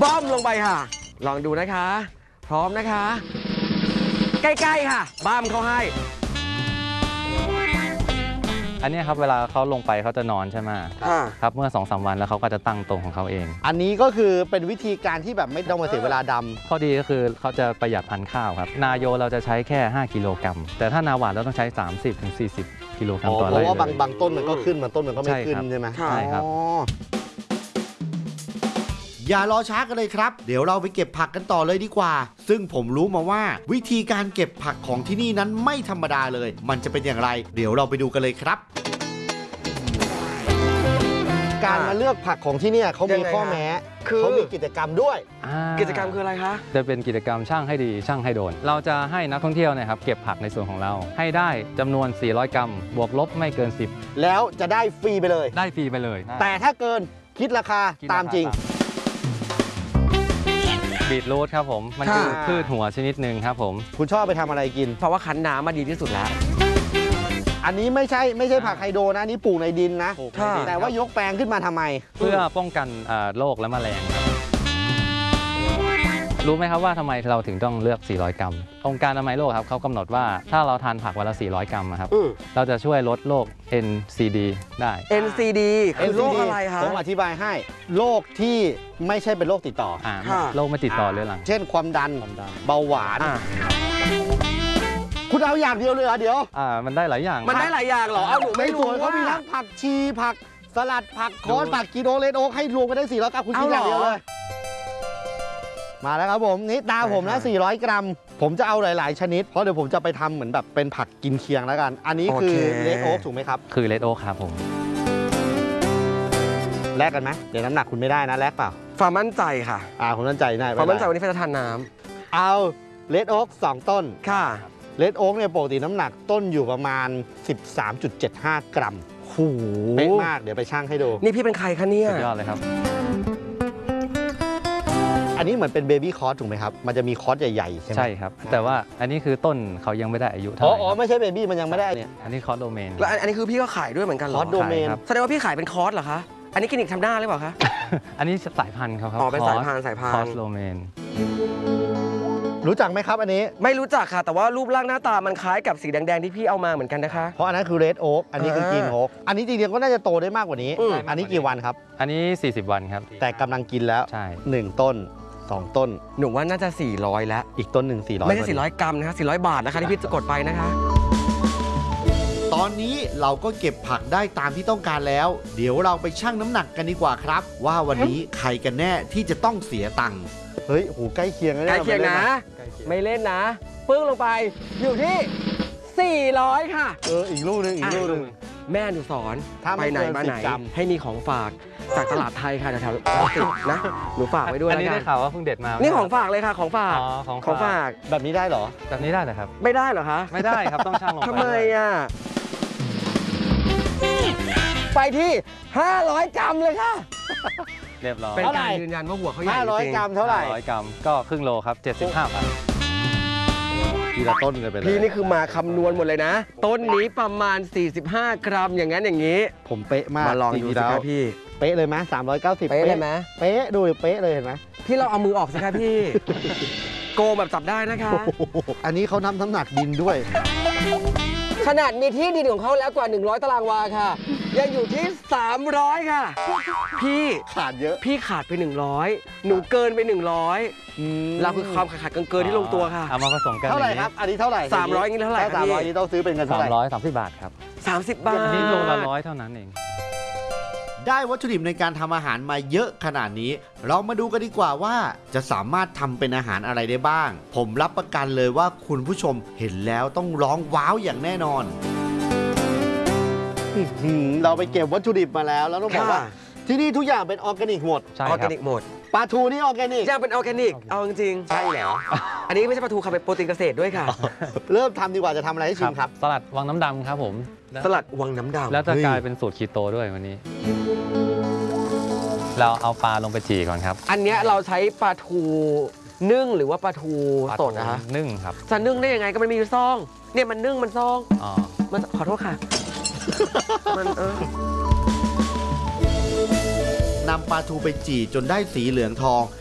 บ้อมลงไปค่ะลองดูนะคะพร้อมนะคะใกล้ๆค่ะบ้ามเขาให้อันนี้ครับเวลาเขาลงไปเขาจะนอนใช่ไหมครับเมื่อ 2-3 วันแล้วเขาก็จะตั้งตรงของเขาเองอันนี้ก็คือเป็นวิธีการที่แบบไม่ต้องมาเสียเวลาดำข้อดีก็คือเขาจะประหยัดพันธุ์ข้าวครับนาโยเราจะใช้แค่5กิโลกรัมแต่ถ้านาหวานเราต้องใช้ 30-40 กิโลกรัมต่อไร่เพราะว่าบางต้นมันก็ขึ้นบางต้นมันก็ไม่ขึ้นใช่ไหมใช่ครับอย่ารอช้ากันเลยครับเดี๋ยวเราไปเก็บผักกันต่อเลยดีกว่าซึ่งผมรู้มาว่าวิธีการเก็บผักของที่นี่นั้นไม่ธรรมดาเลยมันจะเป็นอย่างไรเดี๋ยวเราไปดูกันเลยครับการมาเลือกผักของที่นี่เขามีข้อแม้เขามีกิจกรรมด้วยกิจกรรมคืออะไรคะจะเป็นกิจกรรมช่างให้ดีช่างให้โดนเราจะให้นักท่องเที่ยวนะครับเก็บผักในส่วนของเราให้ได้จำนวน400 กรัมบวกลบไม่เกิน10 แล้วจะได้ฟรีไปเลยได้ฟรีไปเลยแต่ถ้าเกินคิดราคาตามจริงบีทรูทครับผมมันคือพืชหัวชนิดหนึ่งครับผมคุณชอบไปทำอะไรกินเพราะว่าคั้นน้ำมาดีที่สุดแล้วอันนี้ไม่ใช่ผักไฮโดรนะนี่ปลูกในดินนะแต่ว่ายกแปลงขึ้นมาทำไมเพื่อป้องกันโรคและแมลงครับรู้ไหมครับว่าทำไมเราถึงต้องเลือก400 กรัมองค์การอนามัยโลกครับเขากำหนดว่าถ้าเราทานผักวันละ400 กรัมครับเราจะช่วยลดโรค NCD ได้ NCD คือโรคอะไรคะผมอธิบายให้โรคที่ไม่ใช่เป็นโรคติดต่อโรคไม่ติดต่อเรื้อรังเช่นความดันเบาหวานคุณเอาอย่างเดียวเลยเหรอเดี๋ยวมันได้หลายอย่างมันได้หลายอย่างเหรอเอาหนูไม่รู้เขามีทั้งผักชีผักสลัดผักโคนผักกีโดเลนโอ๊กให้รวมกันได้400 กรัมคุณกินอย่างเดียวเลยมาแล้วครับผมนี่ตาผมนะ400 กรัมผมจะเอาหลายๆชนิดเพราะเดี๋ยวผมจะไปทำเหมือนแบบเป็นผักกินเคียงแล้วกันอันนี้คือเลดโอ๊กถูกไหมครับคือเลดโอ๊กครับผมแลกกันไหมเดี๋ยวน้ำหนักคุณไม่ได้นะแลกเปล่าความมั่นใจค่ะผมมั่นใจได้ความมั่นใจวันนี้จะทานน้ำเอาเลดโอ๊ก2 ต้นค่ะเลดโอ๊กเนี่ยปกติน้ำหนักต้นอยู่ประมาณ 13.75 กรัมโหเป๊ะมากเดี๋ยวไปชั่งให้ดูนี่พี่เป็นใครคะเนี่ยสุดยอดเลยครับอันนี้เหมือนเป็นเบบี้คอร์สถูกไหมครับมันจะมีคอร์สใหญ่ๆใช่ไหมใช่ครับแต่ว่าอันนี้คือต้นเขายังไม่ได้อายุเท่าไหร่อ๋อไม่ใช่เบบี้มันยังไม่ได้เนี่ยอันนี้คอร์สโดเมนแล้วอันนี้คือพี่ก็ขายด้วยเหมือนกันเหรอคอร์สโดเมนแสดงว่าพี่ขายเป็นคอร์สเหรอคะอันนี้คลินิกทำหน้าหรือเปล่าคะอันนี้สายพันธุ์เขาครับอ๋อเป็นสายพันธุ์คอร์สโดเมนรู้จักไหมครับอันนี้ไม่รู้จักค่ะแต่ว่ารูปร่างหน้าตามันคล้ายกับสีแดงๆที่พี่เอามาเหมือนกันนะคะเพราะอันนั้นคือเรดโอ๊กอันนี้คือกรีนโอ๊กอันนี้จริงๆก็น่าจะโตได้มากกว่านี้อันนี้กี่วันครับอันนี้40 วันครับแต่กำลังกินแล้วใช่ 1 ต้น2 ต้นหนูว่าน่าจะ400แล้วอีกต้นหนึ่ง400 ไม่ใช่400 กรัมนะคะ400 บาทนะคะที่พี่จะกดไปนะคะตอนนี้เราก็เก็บผักได้ตามที่ต้องการแล้วเดี๋ยวเราไปชั่งน้ำหนักกันดีกว่าครับว่าวันนี้ใครกันแน่ที่จะต้องเสียตังค์เฮ้ยโหใกล้เคียงนะใกล้เคียงนะไม่เล่นนะปึ้งลงไปอยู่ที่400ค่ะอีกลูกนึงแม่หนูสอนไปไหนมาไหนให้มีของฝากจากตลาดไทยค่ะแถวๆนะหนูฝากไว้ด้วยอันนี้ได้ข่าวว่าเพิ่งเด็ดมานี่ของฝากเลยค่ะของฝากของฝากแบบนี้ได้เหรอแบบนี้ได้เหรอครับไม่ได้เหรอคะไม่ได้ครับต้องชั่งลงไปทำไมอ่ะไปที่500 กรัมเลยค่ะเรียบร้อยเป็นการยืนยันว่าหัวเขาใหญ่จริง 500 กรัมเท่าไหร่ 500 กรัมก็ครึ่งโลครับ75 บาททีละต้นเลยไปเลยพี่นี่คือมาคำนวณหมดเลยนะต้นนี้ประมาณ45 กรัมอย่างนั้นอย่างนี้ผมเป๊ะมากมาลองดูสิครับพี่เป๊ะเลยไหม390 เป๊ะเลยไหมเป๊ะดูเป๊ะเลยเห็นไหมพี่เราเอามือออกสิครับพี่โกงแบบจับได้นะคะอันนี้เขาน้ำหนักดินด้วยขนาดมีที่ดินของเขาแล้วกว่า100 ตารางวาค่ะยังอยู่ที่300ค่ะพี่ขาดเยอะพี่ขาดไป100หนูเกินไป100เราคือความขาดเกินที่ลงตัวค่ะเอามาผสมกันเท่าไหร่ครับอันนี้เท่าไหร่ 300นี่เท่าไหร่ครับ 300นี่ต้องซื้อเป็นเงินเท่าไหร่ 330 บาทครับ 30 บาทนี่โลละ100เท่านั้นเองได้วัตถุดิบในการทำอาหารมาเยอะขนาดนี้เรามาดูกันดีกว่าว่าจะสามารถทำเป็นอาหารอะไรได้บ้างผมรับประกันเลยว่าคุณผู้ชมเห็นแล้วต้องร้องว้าวอย่างแน่นอนเราไปเก็บวัตถุดิบมาแล้วต้องบอกว่าที่นี่ทุกอย่างเป็นออร์แกนิกหมดออร์แกนิกหมดปลาทูนี่ออร์แกนิกยังเป็นออร์แกนิกเอาจริงใช่เหรออันนี้ไม่ใช่ปลาทูค่ะเป็นโปรตีนเกษตรด้วยค่ะเริ่มทำดีกว่าจะทำอะไรให้ชิมครับสลัดวังน้ำดำครับผมสลัดวังน้ำดำแล้วจะกลายเป็นสูตรคีโตด้วยวันนี้เราเอาปลาลงไปจี่ก่อนครับอันนี้เราใช้ปลาทูนึ่งหรือว่าปลาทูสดนะคะนึ่งครับจะนึ่งได้ยังไงก็มันมีซองเนี่ยมันนึ่งมันซองมันขอโทษค่ะมันนำปลาทูไปจี่จนได้สีเหลืองทอง